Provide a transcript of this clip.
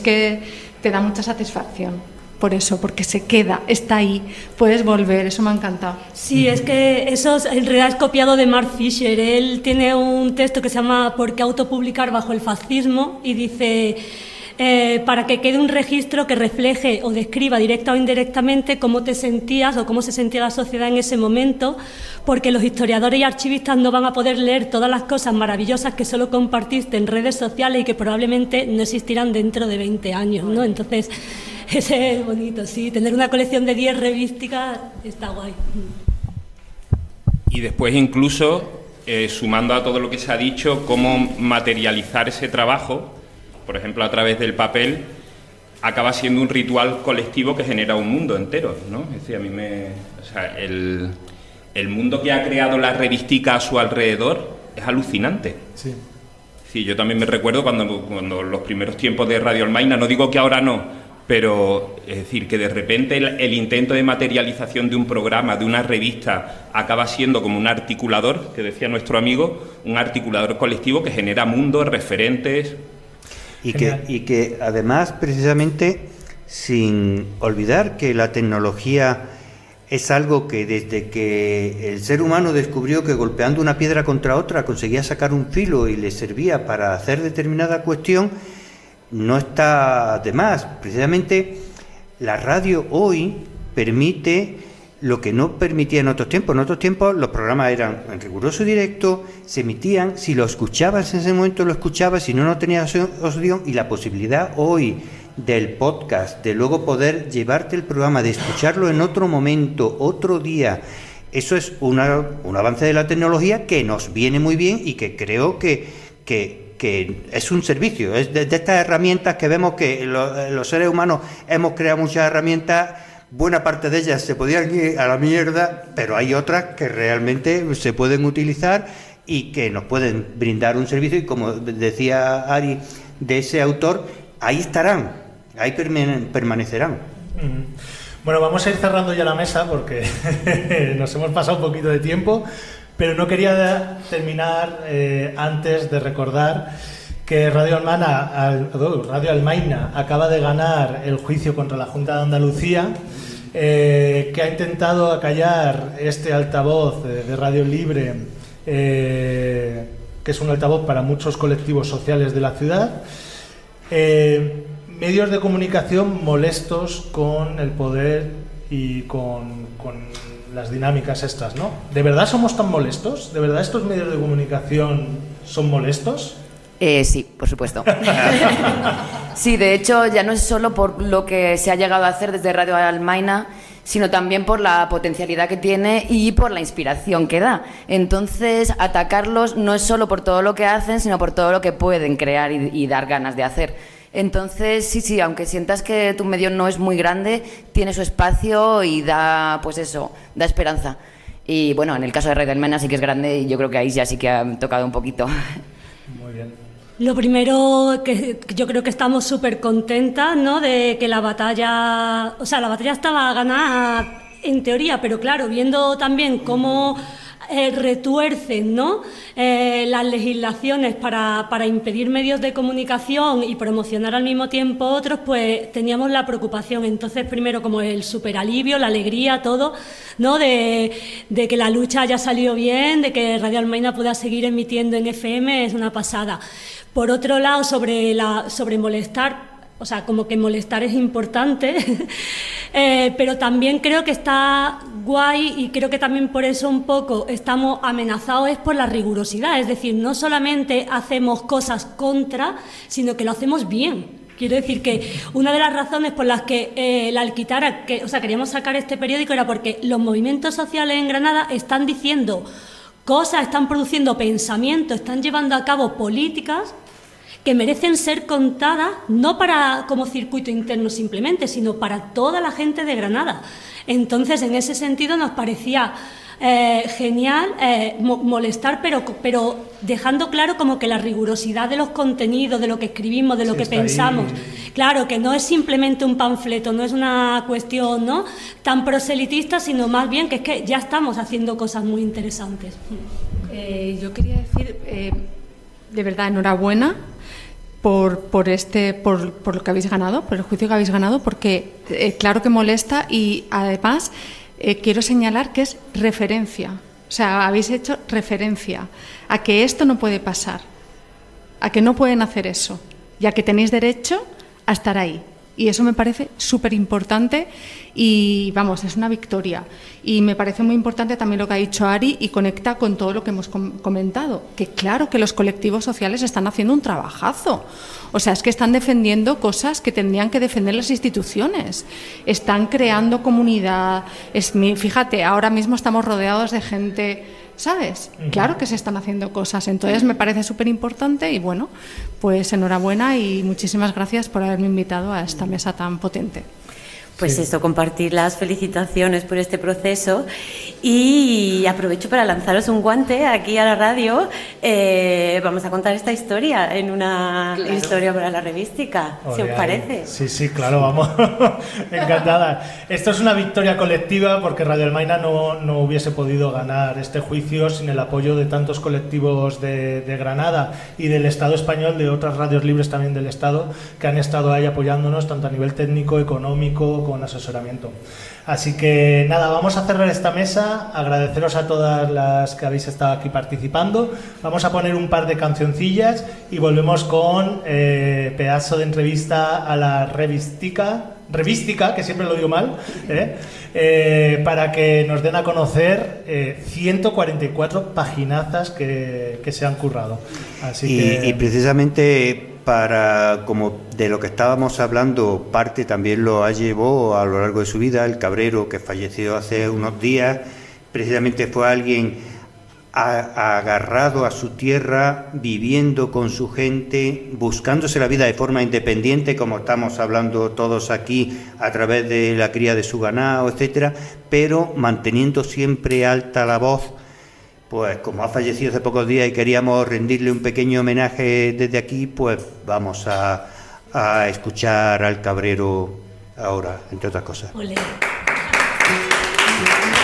que te da mucha satisfacción. Por eso, porque se queda, está ahí, puedes volver, eso me ha encantado. Sí, es que eso en realidad es copiado de Mark Fisher. Él tiene un texto que se llama ¿Por qué autopublicar bajo el fascismo? Y dice, para que quede un registro que refleje o describa directa o indirectamente cómo te sentías o cómo se sentía la sociedad en ese momento, porque los historiadores y archivistas no van a poder leer todas las cosas maravillosas que solo compartiste en redes sociales y que probablemente no existirán dentro de 20 años, ¿no? Entonces, ese es bonito, sí. Tener una colección de 10 revísticas está guay. Y después incluso, sumando a todo lo que se ha dicho, cómo materializar ese trabajo, por ejemplo, a través del papel, acaba siendo un ritual colectivo que genera un mundo entero, ¿no? Es decir, a mí o sea, el mundo que ha creado la revistica a su alrededor es alucinante. Sí. Sí, yo también me recuerdo cuando los primeros tiempos de Radio Almaina, no digo que ahora no, pero es decir, que de repente el intento de materialización de un programa, de una revista, acaba siendo como un articulador, que decía nuestro amigo, un articulador colectivo que genera mundos, referentes. Y que además, precisamente, sin olvidar que la tecnología es algo que desde que el ser humano descubrió que golpeando una piedra contra otra conseguía sacar un filo y le servía para hacer determinada cuestión, no está de más. Precisamente la radio hoy permite lo que no permitía en otros tiempos. En otros tiempos los programas eran en riguroso directo, se emitían, si lo escuchabas en ese momento lo escuchabas, si no, no tenías opción, y la posibilidad hoy del podcast, de luego poder llevarte el programa, de escucharlo en otro momento, otro día, eso es un avance de la tecnología que nos viene muy bien y que creo que es un servicio, es de estas herramientas que vemos que los seres humanos hemos creado muchas herramientas, buena parte de ellas se podían ir a la mierda, pero hay otras que realmente se pueden utilizar y que nos pueden brindar un servicio, y como decía Ari, de ese autor, ahí estarán, ahí permanecerán. Bueno, vamos a ir cerrando ya la mesa porque nos hemos pasado un poquito de tiempo, pero no quería terminar antes de recordar que Radio Almaina acaba de ganar el juicio contra la Junta de Andalucía, que ha intentado acallar este altavoz de Radio Libre, que es un altavoz para muchos colectivos sociales de la ciudad. Medios de comunicación molestos con el poder y con las dinámicas estas, ¿no? ¿De verdad somos tan molestos? ¿De verdad estos medios de comunicación son molestos? Sí, por supuesto. Sí, de hecho, ya no es solo por lo que se ha llegado a hacer desde Radio Almaina, sino también por la potencialidad que tiene y por la inspiración que da. Entonces, atacarlos no es solo por todo lo que hacen, sino por todo lo que pueden crear y dar ganas de hacer. Entonces, sí, aunque sientas que tu medio no es muy grande, tiene su espacio y da, pues eso, da esperanza. Y bueno, en el caso de Radio Almaina sí que es grande y yo creo que ahí ya sí que ha tocado un poquito. Muy bien. Lo primero, que yo creo que estamos súper contentas, ¿no?, de que la batalla estaba ganada en teoría, pero claro, viendo también cómo retuercen, ¿no?, las legislaciones para impedir medios de comunicación y promocionar al mismo tiempo otros, pues teníamos la preocupación. Entonces, primero, como el superalivio, la alegría, todo, ¿no?, de que la lucha haya salido bien, de que Radio Almaina pueda seguir emitiendo en FM, es una pasada. Por otro lado, sobre molestar, o sea, como que molestar es importante, pero también creo que está guay, y creo que también por eso un poco estamos amenazados es por la rigurosidad. Es decir, no solamente hacemos cosas contra, sino que lo hacemos bien. Quiero decir que una de las razones por las que la Alquitara, queríamos sacar este periódico, era porque los movimientos sociales en Granada están diciendo cosas, están produciendo pensamientos, están llevando a cabo políticas que merecen ser contadas, no como circuito interno simplemente, sino para toda la gente de Granada. Entonces, en ese sentido, nos parecía genial molestar, pero dejando claro como que la rigurosidad de los contenidos, de lo que escribimos, de lo que pensamos. Ahí. Claro, que no es simplemente un panfleto, no es una cuestión, ¿no?, tan proselitista, sino más bien que es que ya estamos haciendo cosas muy interesantes. Yo quería decir, de verdad, enhorabuena. por lo que habéis ganado, por el juicio que habéis ganado, porque claro que molesta y además quiero señalar que es referencia. O sea, habéis hecho referencia a que esto no puede pasar, a que no pueden hacer eso, y a que tenéis derecho a estar ahí. Y eso me parece súper importante y, vamos, es una victoria. Y me parece muy importante también lo que ha dicho Ari y conecta con todo lo que hemos comentado, que claro que los colectivos sociales están haciendo un trabajazo. O sea, es que están defendiendo cosas que tendrían que defender las instituciones. Están creando comunidad. Fíjate, ahora mismo estamos rodeados de gente, ¿sabes? Claro que se están haciendo cosas. Entonces me parece súper importante y bueno, pues enhorabuena y muchísimas gracias por haberme invitado a esta mesa tan potente. Pues sí. Eso, compartir las felicitaciones por este proceso y aprovecho para lanzaros un guante aquí a la radio. Vamos a contar esta historia en una historia para la revística, si os parece. Sí, claro, vamos. Encantada. Esto es una victoria colectiva porque Radio Almaina no hubiese podido ganar este juicio sin el apoyo de tantos colectivos de Granada y del Estado español, de otras radios libres también del Estado, que han estado ahí apoyándonos tanto a nivel técnico, económico, con asesoramiento. Así que nada, vamos a cerrar esta mesa, agradeceros a todas las que habéis estado aquí participando. Vamos a poner un par de cancioncillas y volvemos con pedazo de entrevista a la revística, que siempre lo digo mal, para que nos den a conocer 144 paginazas que se han currado. Y precisamente para, como de lo que estábamos hablando, parte también lo llevó a lo largo de su vida. El Cabrero, que falleció hace unos días, precisamente fue alguien agarrado a su tierra, viviendo con su gente, buscándose la vida de forma independiente, como estamos hablando todos aquí, a través de la cría de su ganado, etcétera, pero manteniendo siempre alta la voz. Pues como ha fallecido hace pocos días y queríamos rendirle un pequeño homenaje desde aquí, pues vamos a escuchar al Cabrero ahora, entre otras cosas. Olé.